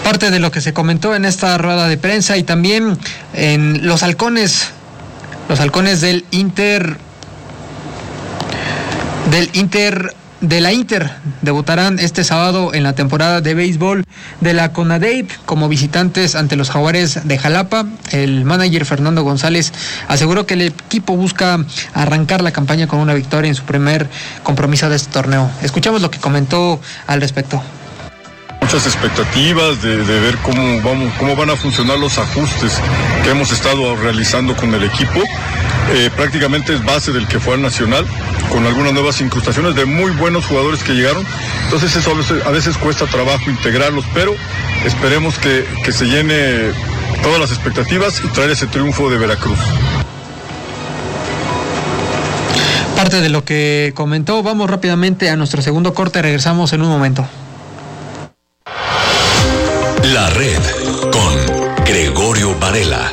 Parte de lo que se comentó en esta rueda de prensa y también en los halcones del Inter de la Inter debutarán este sábado en la temporada de béisbol de la CONADEIP como visitantes ante los Jaguares de Jalapa. El manager Fernando González aseguró que el equipo busca arrancar la campaña con una victoria en su primer compromiso de este torneo. Escuchamos lo que comentó al respecto. Muchas expectativas de ver cómo van a funcionar los ajustes que hemos estado realizando con el equipo. Prácticamente es base del que fue al Nacional, con algunas nuevas incrustaciones de muy buenos jugadores que llegaron. Entonces eso a veces cuesta trabajo integrarlos, pero esperemos que se llene todas las expectativas y traer ese triunfo de Veracruz. Parte de lo que comentó. Vamos rápidamente a nuestro segundo corte, regresamos en un momento. La Red con Gregorio Varela.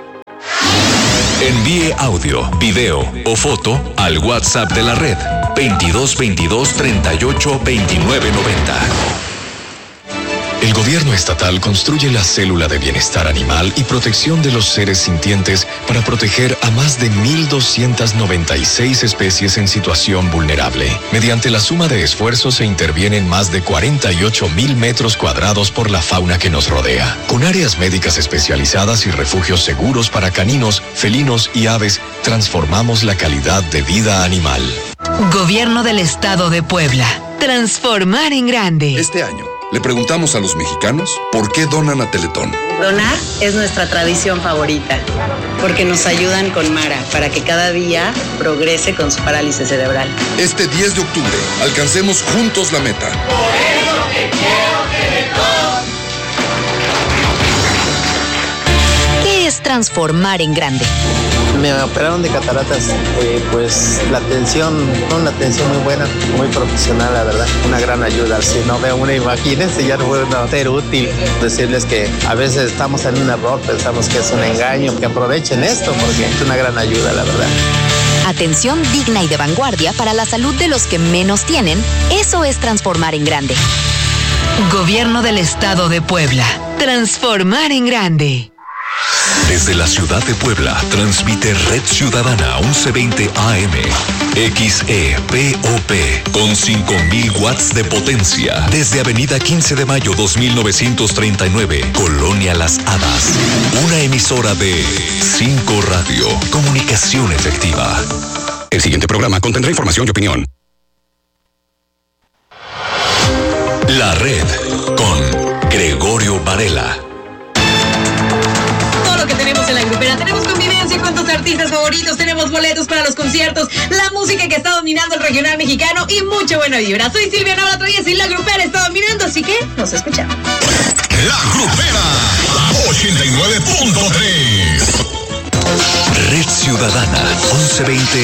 Envíe audio, video o foto al WhatsApp de la Red 2222 38 29 90. El gobierno estatal construye la célula de bienestar animal y protección de los seres sintientes para proteger a más de 1,296 especies en situación vulnerable. Mediante la suma de esfuerzos se intervienen más de 48,000 metros cuadrados por la fauna que nos rodea. Con áreas médicas especializadas y refugios seguros para caninos, felinos y aves, transformamos la calidad de vida animal. Gobierno del Estado de Puebla. Transformar en grande. Este año le preguntamos a los mexicanos por qué donan a Teletón. Donar es nuestra tradición favorita, porque nos ayudan con Mara para que cada día progrese con su parálisis cerebral. Este 10 de octubre, alcancemos juntos la meta. Por eso te quiero, Teletón. ¿Qué es transformar en grande? Me operaron de cataratas, pues la atención muy buena, muy profesional, la verdad, una gran ayuda. Si no veo una, imagínense, ya no puedo ser útil. Decirles que a veces estamos en un error, pensamos que es un engaño, que aprovechen esto porque es una gran ayuda, la verdad. Atención digna y de vanguardia para la salud de los que menos tienen, eso es transformar en grande. Gobierno del Estado de Puebla. Transformar en grande. Desde la ciudad de Puebla, transmite Red Ciudadana 1120 AM, XEPOP, con 5,000 watts de potencia. Desde Avenida 15 de Mayo 2939, Colonia Las Hadas. Una emisora de 5 Radio, comunicación efectiva. El siguiente programa contendrá información y opinión. La Red, con Gregorio Varela. Que tenemos en la grupera, tenemos convivencia con tus artistas favoritos, tenemos boletos para los conciertos, la música que está dominando el regional mexicano y mucha buena vibra. Soy Silvia Navratrolles y la grupera está dominando, así que nos escuchamos. La grupera 89.3. Red Ciudadana 1120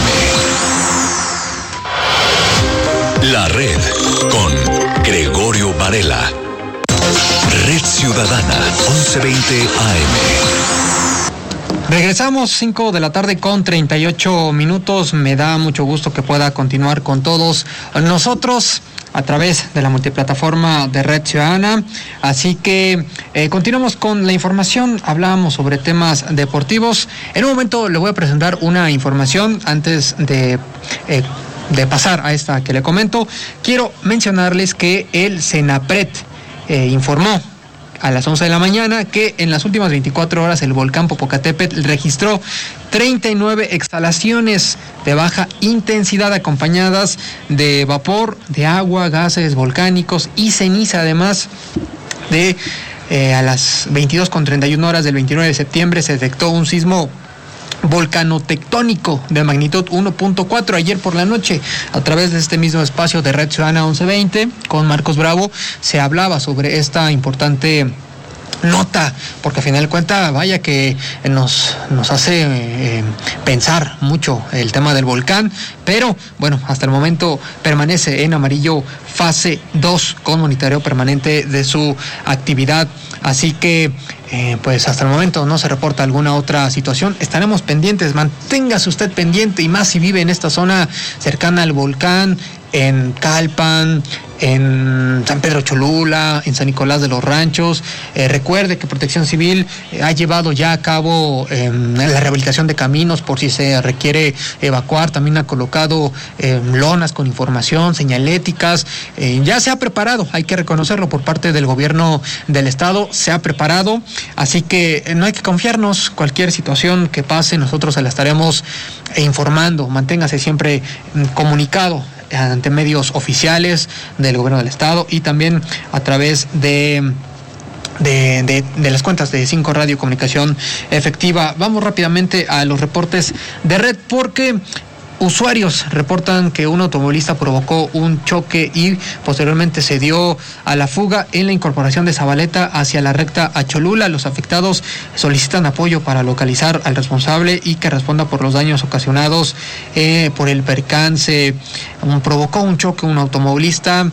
AM. La Red con Gregorio Varela. Red Ciudadana 1120 AM. Regresamos 5 de la tarde con 38 minutos. Me da mucho gusto que pueda continuar con todos nosotros a través de la multiplataforma de Red Ciudadana. Así que continuamos con la información. Hablábamos sobre temas deportivos. En un momento le voy a presentar una información antes de pasar a esta que le comento. Quiero mencionarles que el Senapred informó a las 11 de la mañana que en las últimas 24 horas el volcán Popocatépetl registró 39 exhalaciones de baja intensidad acompañadas de vapor, de agua, gases volcánicos y ceniza. Además de a las 22:31 horas del 29 de septiembre se detectó un sismo volcanotectónico de magnitud 1.4 ayer por la noche. A través de este mismo espacio de Red Ciudadana 1120 con Marcos Bravo se hablaba sobre esta importante nota, porque a final de cuentas vaya que nos hace pensar mucho el tema del volcán, pero bueno, hasta el momento permanece en amarillo fase 2 con monitoreo permanente de su actividad, así que pues hasta el momento no se reporta alguna otra situación. Estaremos pendientes, manténgase usted pendiente y más si vive en esta zona cercana al volcán en Calpan, en San Pedro Cholula, en San Nicolás de los Ranchos. Recuerde que Protección Civil ha llevado ya a cabo la rehabilitación de caminos por si se requiere evacuar. También ha colocado lonas con información, señaléticas. Ya se ha preparado, hay que reconocerlo, por parte del gobierno del estado, se ha preparado. Así que no hay que confiarnos. Cualquier situación que pase, nosotros se la estaremos informando. Manténgase siempre comunicado ante medios oficiales del gobierno del estado y también a través de las cuentas de 5 Radio Comunicación Efectiva. Vamos rápidamente a los reportes de red, porque usuarios reportan que un automovilista provocó un choque y posteriormente se dio a la fuga en la incorporación de Zabaleta hacia la recta a Cholula. Los afectados solicitan apoyo para localizar al responsable y que responda por los daños ocasionados por el percance. Provocó un choque un automovilista.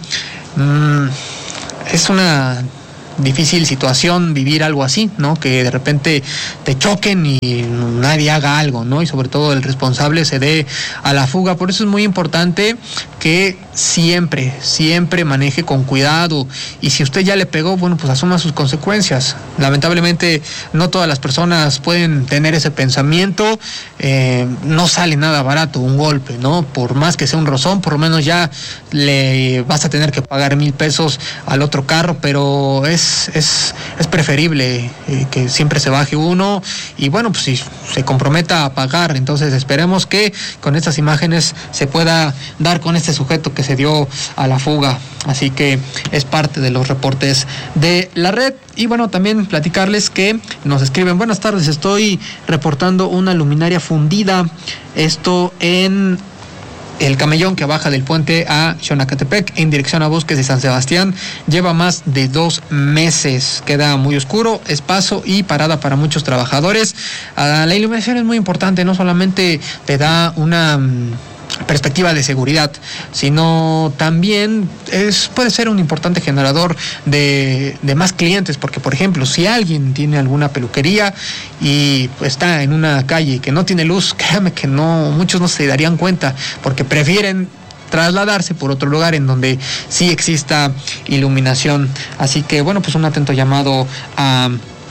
Es una difícil situación vivir algo así, ¿no? Que de repente te choquen y nadie haga algo, ¿no? Y sobre todo el responsable se dé a la fuga. Por eso es muy importante que siempre maneje con cuidado, y si usted ya le pegó, bueno, pues asuma sus consecuencias. Lamentablemente no todas las personas pueden tener ese pensamiento. No sale nada barato un golpe, ¿no? Por más que sea un rozón, por lo menos ya le vas a tener que pagar 1,000 pesos al otro carro, pero es preferible que siempre se baje uno y bueno, pues si se comprometa a pagar. Entonces esperemos que con estas imágenes se pueda dar con este sujeto que se dio a la fuga. Así que es parte de los reportes de la red. Y bueno, también platicarles que nos escriben: buenas tardes, estoy reportando una luminaria fundida, esto en el camellón que baja del puente a Xonacatepec en dirección a Bosques de San Sebastián. Lleva más de 2 meses, queda muy oscuro, es paso y parada para muchos trabajadores. La iluminación es muy importante, no solamente te da una perspectiva de seguridad, sino también puede ser un importante generador de más clientes, porque por ejemplo, si alguien tiene alguna peluquería y está en una calle que no tiene luz, créame que muchos no se darían cuenta, porque prefieren trasladarse por otro lugar en donde sí exista iluminación. Así que bueno, pues un atento llamado a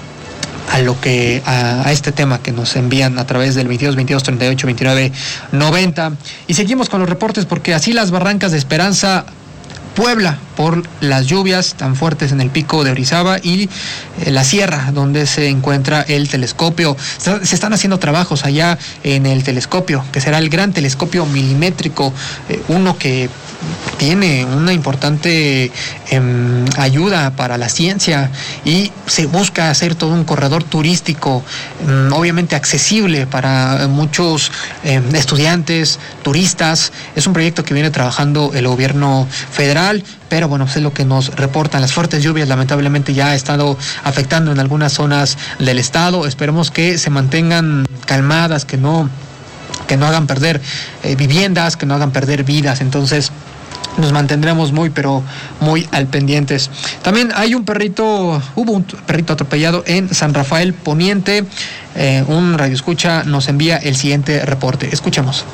este tema que nos envían a través del 22 38 29 90. Y seguimos con los reportes, porque así las barrancas de Esperanza, Puebla, por las lluvias tan fuertes en el pico de Orizaba y la sierra donde se encuentra el telescopio. Se están haciendo trabajos allá en el telescopio, que será el gran telescopio milimétrico, uno que tiene una importante ayuda para la ciencia, y se busca hacer todo un corredor turístico, obviamente accesible para muchos estudiantes, turistas. Es un proyecto que viene trabajando el gobierno federal, pero bueno, es lo que nos reportan. Las fuertes lluvias lamentablemente ya ha estado afectando en algunas zonas del estado. Esperemos que se mantengan calmadas, que no hagan perder viviendas, que no hagan perder vidas. Entonces nos mantendremos muy al pendientes. También hubo un perrito atropellado en San Rafael Poniente. Un radioescucha nos envía el siguiente reporte. Escuchemos.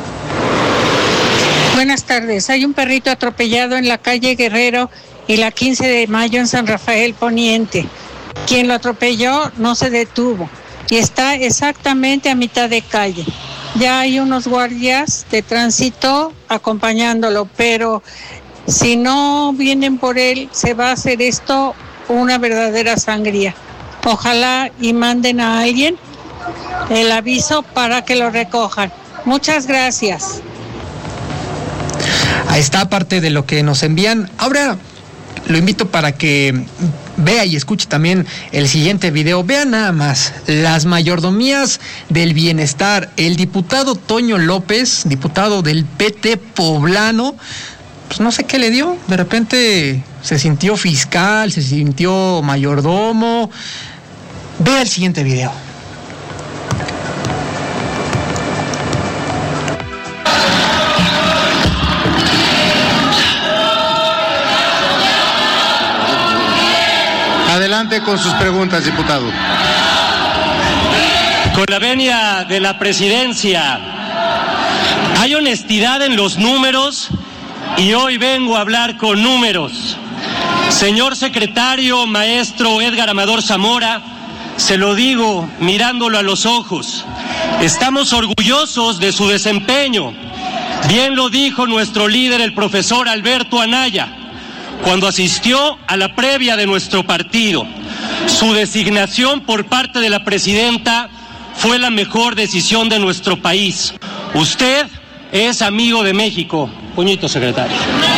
Buenas tardes. Hay un perrito atropellado en la calle Guerrero y la 15 de mayo en San Rafael Poniente. Quien lo atropelló no se detuvo y está exactamente a mitad de calle. Ya hay unos guardias de tránsito acompañándolo, pero si no vienen por él, se va a hacer esto una verdadera sangría. Ojalá y manden a alguien el aviso para que lo recojan. Muchas gracias. Ahí está parte de lo que nos envían. Ahora lo invito para que vea y escuche también el siguiente video. Vean nada más las mayordomías del bienestar. El diputado Toño López, diputado del PT poblano, pues no sé qué le dio. De repente se sintió fiscal, se sintió mayordomo. Vea el siguiente video. Adelante con sus preguntas, diputado. Con la venia de la presidencia, ¿hay honestidad en los números y hoy vengo a hablar con números. Señor secretario, maestro Edgar Amador Zamora, se lo digo mirándolo a los ojos. Estamos orgullosos de su desempeño. Bien lo dijo nuestro líder, el profesor Alberto Anaya, cuando asistió a la previa de nuestro partido. Su designación por parte de la presidenta fue la mejor decisión de nuestro país. Usted es amigo de México. Puñito, secretario.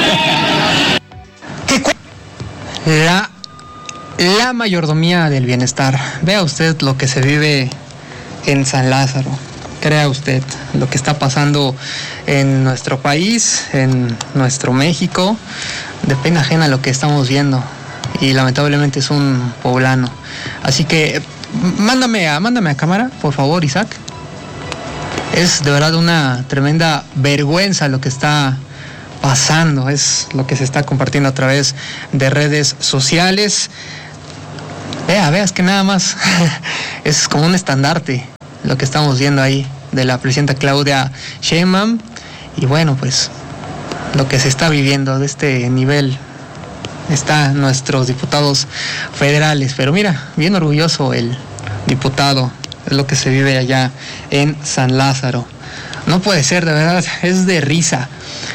La mayordomía del bienestar. Vea usted lo que se vive en San Lázaro. Crea usted lo que está pasando en nuestro país, en nuestro México. De pena ajena lo que estamos viendo. Y lamentablemente es un poblano. Así que mándame a cámara, por favor, Isaac. Es de verdad una tremenda vergüenza lo que está pasando. Es lo que se está compartiendo a través de redes sociales. Veas que nada más es como un estandarte lo que estamos viendo ahí de la presidenta Claudia Sheinbaum. Y bueno, pues lo que se está viviendo de este nivel están nuestros diputados federales. Pero mira, bien orgulloso el diputado, es lo que se vive allá en San Lázaro. No puede ser, de verdad, es de risa.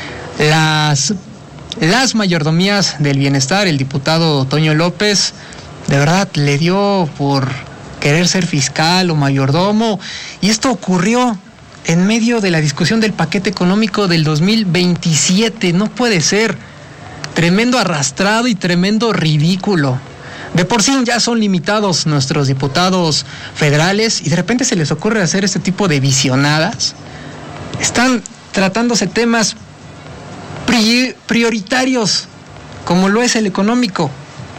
Las mayordomías del bienestar, el diputado Toño López, de verdad le dio por querer ser fiscal o mayordomo, y esto ocurrió en medio de la discusión del paquete económico del 2027. No puede ser. Tremendo arrastrado y tremendo ridículo. De por sí ya son limitados nuestros diputados federales y de repente se les ocurre hacer este tipo de visionadas. Están tratándose temas prioritarios, como lo es el económico.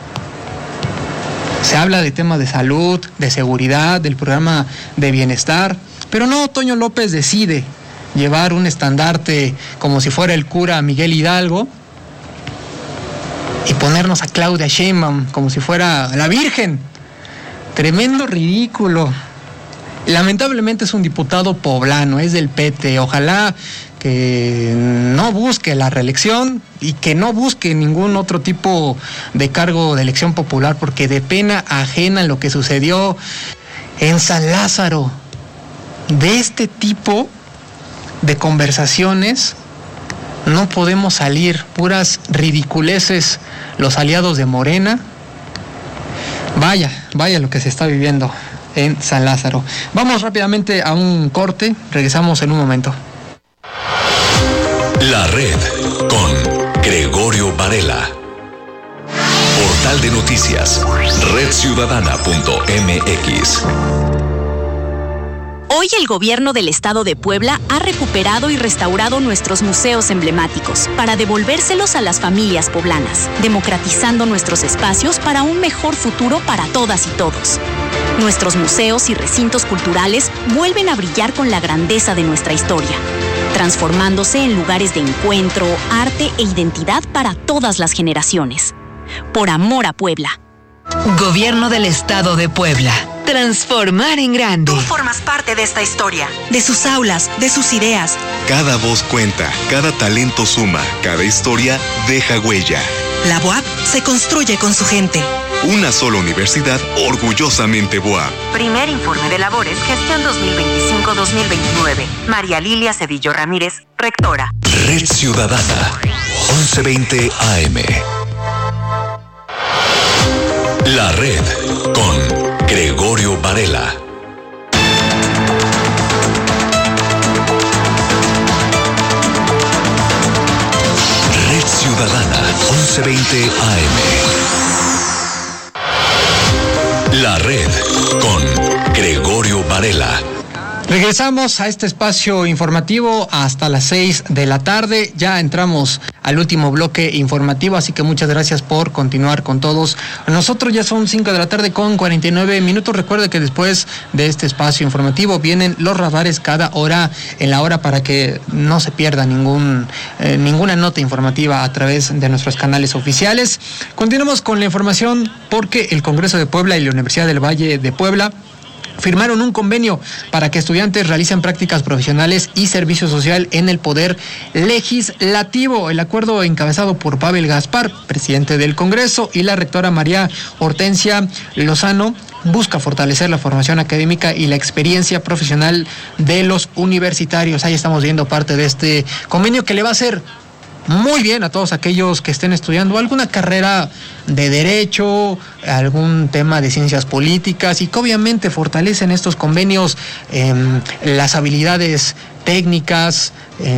Se habla de temas de salud, de seguridad, del programa de bienestar, pero no, Toño López decide llevar un estandarte como si fuera el cura Miguel Hidalgo y ponernos a Claudia Sheinbaum como si fuera la Virgen. Tremendo ridículo. Lamentablemente es un diputado poblano, es del PT. Ojalá que no busque la reelección y que no busque ningún otro tipo de cargo de elección popular, porque de pena ajena lo que sucedió en San Lázaro. De este tipo de conversaciones no podemos salir, puras ridiculeces los aliados de Morena. Vaya lo que se está viviendo en San Lázaro. Vamos rápidamente a un corte, regresamos en un momento. La Red con Gregorio Varela. Portal de noticias, redciudadana.mx. Hoy el gobierno del estado de Puebla ha recuperado y restaurado nuestros museos emblemáticos para devolvérselos a las familias poblanas, democratizando nuestros espacios para un mejor futuro para todas y todos. Nuestros museos y recintos culturales vuelven a brillar con la grandeza de nuestra historia, transformándose en lugares de encuentro, arte e identidad para todas las generaciones. Por amor a Puebla. Gobierno del Estado de Puebla. Transformar en grande. Tú formas parte de esta historia, de sus aulas, de sus ideas. Cada voz cuenta, cada talento suma, cada historia deja huella. La BUAP se construye con su gente. Una sola universidad orgullosamente BUAP. Primer informe de labores, gestión 2025-2029. María Lilia Cedillo Ramírez, rectora. Red Ciudadana, 1120 AM. La Red con Gregorio Varela. Red Ciudadana, 1120 AM. La Red con Gregorio Varela. Regresamos a este espacio informativo hasta las 6 de la tarde. Ya entramos al último bloque informativo, así que muchas gracias por continuar con todos nosotros. Ya son 5 de la tarde con 49 minutos. Recuerde que después de este espacio informativo vienen los radares cada hora en la hora para que no se pierda ninguna nota informativa a través de nuestros canales oficiales. Continuamos con la información porque el Congreso de Puebla y la Universidad del Valle de Puebla firmaron un convenio para que estudiantes realicen prácticas profesionales y servicio social en el Poder Legislativo. El acuerdo encabezado por Pavel Gaspar, presidente del Congreso, y la rectora María Hortensia Lozano, busca fortalecer la formación académica y la experiencia profesional de los universitarios. Ahí estamos viendo parte de este convenio que le va a hacer muy bien a todos aquellos que estén estudiando alguna carrera de derecho, algún tema de ciencias políticas, y que obviamente fortalecen estos convenios las habilidades técnicas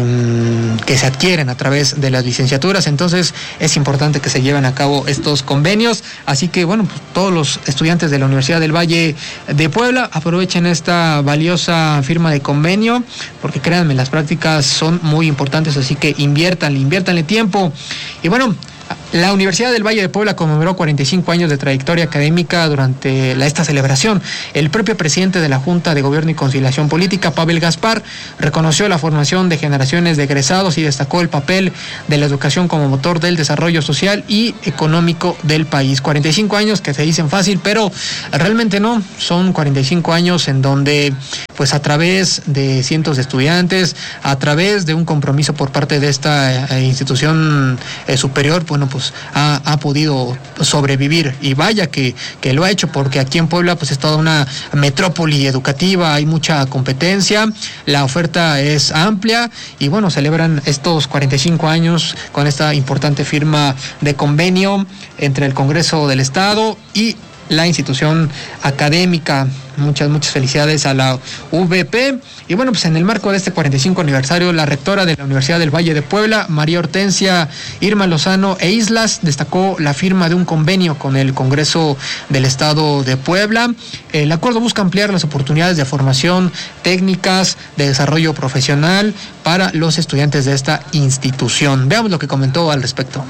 que se adquieren a través de las licenciaturas. Entonces es importante que se lleven a cabo estos convenios, así que bueno, pues todos los estudiantes de la Universidad del Valle de Puebla aprovechen esta valiosa firma de convenio, porque créanme, las prácticas son muy importantes, así que inviértanle tiempo. Y bueno, la Universidad del Valle de Puebla conmemoró 45 años de trayectoria académica durante esta celebración. El propio presidente de la Junta de Gobierno y Conciliación Política, Pavel Gaspar, reconoció la formación de generaciones de egresados y destacó el papel de la educación como motor del desarrollo social y económico del país. 45 años que se dicen fácil, pero realmente no. Son 45 años en donde, pues a través de cientos de estudiantes, a través de un compromiso por parte de esta institución superior, bueno, pues ha podido sobrevivir, y vaya que lo ha hecho, porque aquí en Puebla pues es toda una metrópoli educativa, hay mucha competencia, la oferta es amplia, y bueno, celebran estos 45 años con esta importante firma de convenio entre el Congreso del Estado y la institución académica. Muchas felicidades a la VP. Y bueno, pues en el marco de este 45 aniversario, la rectora de la Universidad del Valle de Puebla, María Hortensia Irma Lozano e Islas, destacó la firma de un convenio con el Congreso del Estado de Puebla. El acuerdo busca ampliar las oportunidades de formación, técnicas, de desarrollo profesional para los estudiantes de esta institución. Veamos lo que comentó al respecto.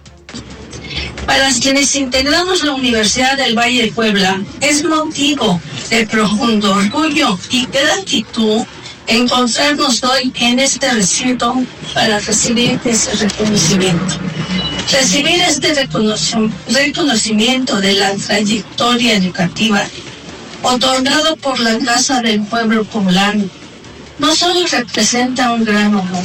Para quienes integramos la Universidad del Valle de Puebla, es motivo de profundo orgullo y gratitud encontrarnos hoy en este recinto para recibir ese reconocimiento. Recibir este reconocimiento de la trayectoria educativa otorgado por la Casa del Pueblo Poblano no solo representa un gran honor,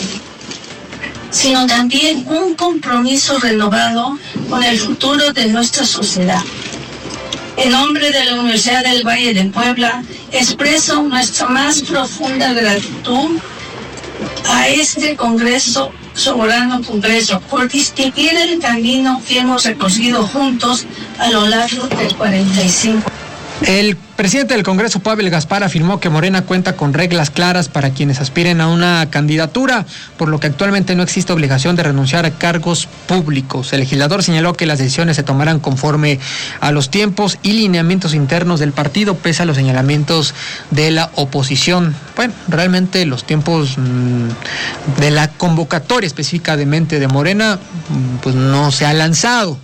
sino también un compromiso renovado con el futuro de nuestra sociedad. En nombre de la Universidad del Valle de Puebla, expreso nuestra más profunda gratitud a este Congreso, soberano Congreso, por distinguir el camino que hemos recorrido juntos a lo largo de 45. El presidente del Congreso, Pavel Gaspar, afirmó que Morena cuenta con reglas claras para quienes aspiren a una candidatura, por lo que actualmente no existe obligación de renunciar a cargos públicos. El legislador señaló que las decisiones se tomarán conforme a los tiempos y lineamientos internos del partido, pese a los señalamientos de la oposición. Bueno, realmente los tiempos de la convocatoria específicamente de Morena, pues no se ha lanzado.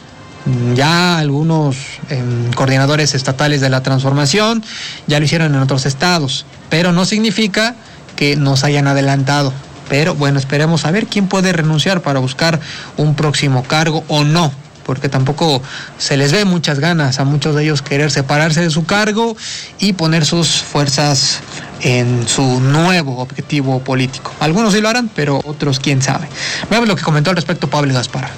Ya algunos coordinadores estatales de la transformación ya lo hicieron en otros estados, pero no significa que nos hayan adelantado. Pero bueno, esperemos a ver quién puede renunciar para buscar un próximo cargo o no, porque tampoco se les ve muchas ganas a muchos de ellos querer separarse de su cargo y poner sus fuerzas en su nuevo objetivo político. Algunos sí lo harán, pero otros quién sabe. Veamos lo que comentó al respecto Pablo Gaspar.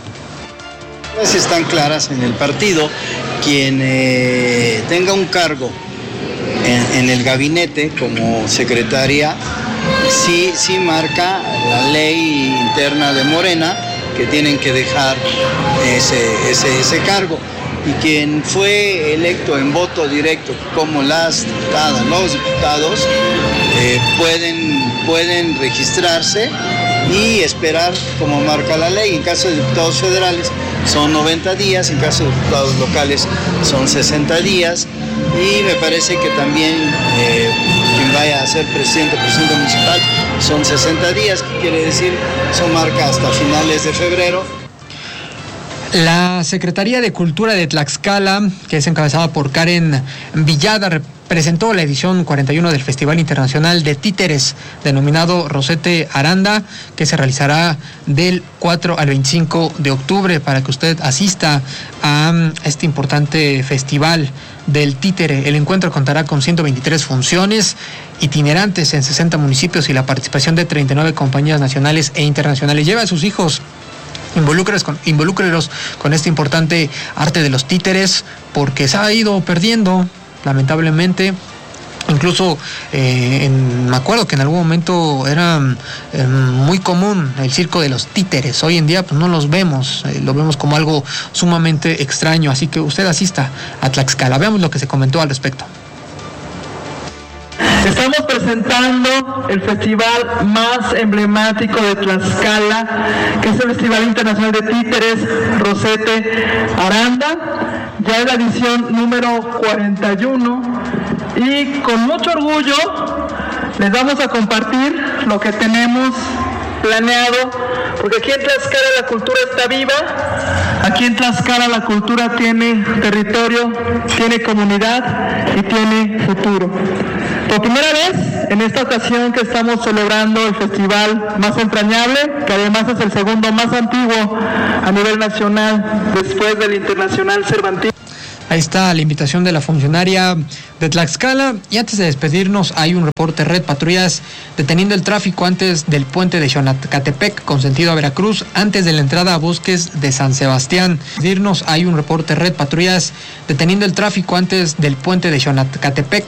Están claras en el partido. Quien tenga un cargo en el gabinete como secretaria, sí marca la ley interna de Morena que tienen que dejar ese cargo. Y quien fue electo en voto directo, como las diputadas, los diputados, pueden registrarse y esperar como marca la ley. En caso de diputados federales son 90 días, en caso de diputados locales son 60 días, y me parece que también quien vaya a ser presidente municipal son 60 días, que quiere decir son marca hasta finales de febrero. La Secretaría de Cultura de Tlaxcala, que es encabezada por Karen Villada, presentó la edición 41 del Festival Internacional de Títeres, denominado Rosete Aranda, que se realizará del 4 al 25 de octubre para que usted asista a este importante festival del títere. El encuentro contará con 123 funciones itinerantes en 60 municipios y la participación de 39 compañías nacionales e internacionales. Lleva a sus hijos, involúcrelos con este importante arte de los títeres, porque se ha ido perdiendo, lamentablemente. Incluso me acuerdo que en algún momento era muy común el circo de los títeres. Hoy en día pues no los vemos, lo vemos como algo sumamente extraño. Así que usted asista a Tlaxcala. Veamos lo que se comentó al respecto. Estamos presentando el festival más emblemático de Tlaxcala, que es el Festival Internacional de Títeres Rosete Aranda. Ya es la edición número 41 y con mucho orgullo les vamos a compartir lo que tenemos planeado, porque aquí en Tlaxcala la cultura está viva, aquí en Tlaxcala la cultura tiene territorio, tiene comunidad y tiene futuro. Por primera vez, en esta ocasión que estamos celebrando el festival más entrañable, que además es el segundo más antiguo a nivel nacional después del Internacional Cervantino. Ahí está la invitación de la funcionaria de Tlaxcala. Y antes de despedirnos, hay un reporte Red Patrullas deteniendo el tráfico antes del puente de Xonacatepec con sentido a Veracruz, antes de la entrada a Bosques de San Sebastián. Hay un reporte Red Patrullas deteniendo el tráfico antes del puente de Xonacatepec